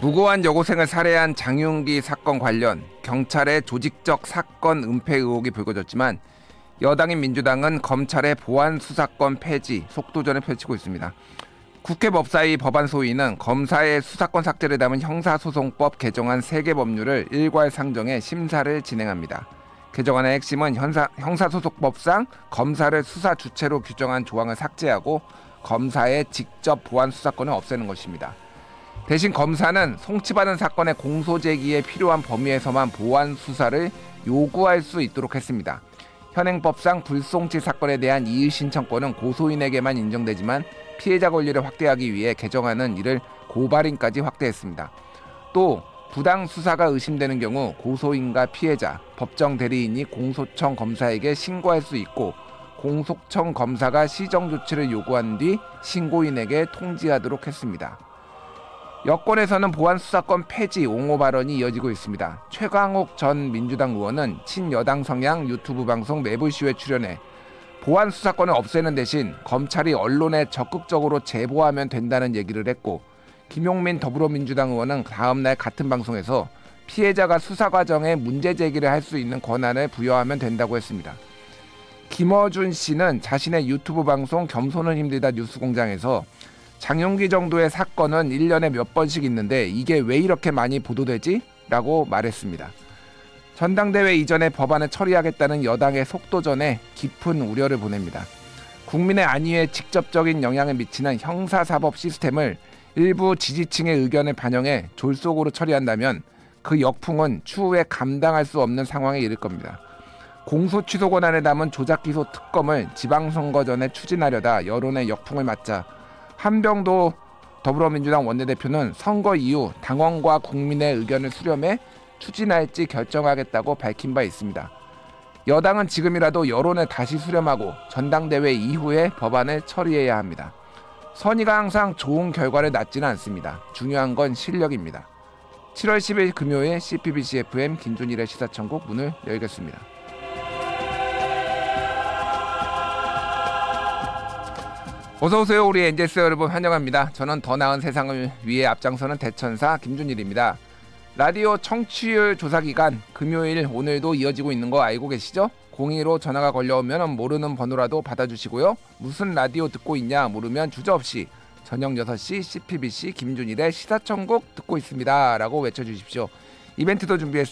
무고한 여고생을 살해한 장윤기 사건 관련 경찰의 조직적 사건 은폐 의혹이 불거졌지만 여당인 민주당은 검찰의 보안 수사권 폐지 속도전을 펼치고 있습니다. 국회 법사위 법안 소위는 검사의 수사권 삭제를 담은 형사소송법 개정안 3개 법률을 일괄 상정해 심사를 진행합니다. 개정안의 핵심은 형사소송법상 검사를 수사 주체로 규정한 조항을 삭제하고 검사의 직접 보안 수사권을 없애는 것입니다. 대신 검사는 송치받은 사건의 공소제기에 필요한 범위에서만 보안 수사를 요구할 수 있도록 했습니다. 현행법상 불송치 사건에 대한 이의 신청권은 고소인에게만 인정되지만 피해자 권리를 확대하기 위해 개정안은 이를 고발인까지 확대했습니다. 또 부당 수사가 의심되는 경우 고소인과 피해자, 법정 대리인이 공소청 검사에게 신고할 수 있고 공소청 검사가 시정 조치를 요구한 뒤 신고인에게 통지하도록 했습니다. 여권에서는 보안 수사권 폐지 옹호 발언이 이어지고 있습니다. 최광욱 전 민주당 의원은 친여당 성향 유튜브 방송 매불쇼에 출연해 보안 수사권을 없애는 대신 검찰이 언론에 적극적으로 제보하면 된다는 얘기를 했고, 김용민 더불어민주당 의원은 다음날 같은 방송에서 피해자가 수사 과정에 문제 제기를 할 수 있는 권한을 부여하면 된다고 했습니다. 김어준 씨는 자신의 유튜브 방송 겸손은 힘들다 뉴스공장에서 장윤기 정도의 사건은 1년에 몇 번씩 있는데 이게 왜 이렇게 많이 보도되지? 라고 말했습니다. 전당대회 이전에 법안을 처리하겠다는 여당의 속도전에 깊은 우려를 보냅니다. 국민의 안위에 직접적인 영향을 미치는 형사사법 시스템을 일부 지지층의 의견을 반영해 졸속으로 처리한다면 그 역풍은 추후에 감당할 수 없는 상황에 이를 겁니다. 공소취소 권한에 담은 조작기소 특검을 지방선거 전에 추진하려다 여론의 역풍을 맞자 한병도 더불어민주당 원내대표는 선거 이후 당원과 국민의 의견을 수렴해 추진할지 결정하겠다고 밝힌 바 있습니다. 여당은 지금이라도 여론을 다시 수렴하고 전당대회 이후에 법안을 처리해야 합니다. 선의가 항상 좋은 결과를 낳지는 않습니다. 중요한 건 실력입니다. 7월 10일 금요일 CPBC FM 김준일의 시사천국 문을 열겠습니다. 어서오세요. 우리 엔젤스 여러분 환영합니다. 저는 더 나은 세상을 위해 앞장서는 대천사 김준일입니다. 라디오 청취율 조사기간 금요일 오늘도 이어지고 있는 거 알고 계시죠? 02로 전화가 걸려오면 모르는 번호라도 받아주시고요. 무슨 라디오 듣고 있냐 물으면 주저없이 저녁 6시 CPBC 김준일의 시사천국 듣고 있습니다 라고 외쳐주십시오. 이벤트도 준비했습니다.